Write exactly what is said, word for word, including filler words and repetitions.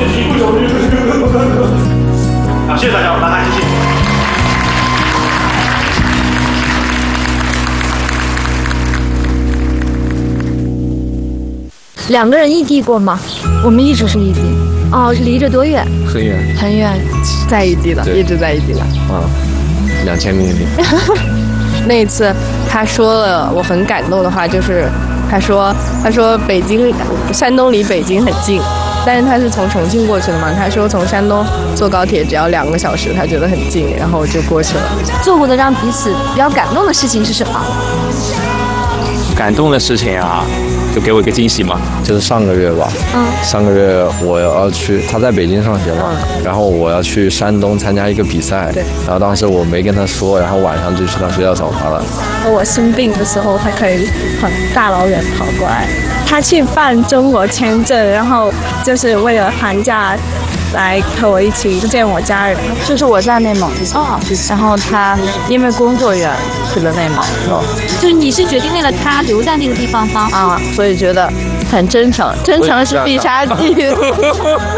好，谢谢大家，我们大家谢谢。 两个人异地过吗？ 我们一直是异地。 哦，离着多远？ 很远， 很远，在异地了，一直在异地了。 啊，两千米里。 那一次他说了我很感动的话，就是他说他说北京山东离北京很近，但是他是从重庆过去的嘛，他说从山东坐高铁只要两个小时，他觉得很近，然后就过去了。 做过的让彼此比较感动的事情是什么？ 感动的事情啊，就给我一个惊喜嘛， 就是上个月吧， 嗯， 上个月我要去，他在北京上学嘛，嗯、然后我要去山东参加一个比赛， 对， 然后当时我没跟他说，然后晚上就去他学校找他了。 我生病的时候，他可以很大老远跑过来，他去办中国签证，然后就是为了寒假来和我一起见我家人。 就是我在内蒙哦，然后他因为工作远去了内蒙，哦， 就是你是决定为了他留在那个地方吗？ 啊，所以觉得很真诚，真诚是必杀技。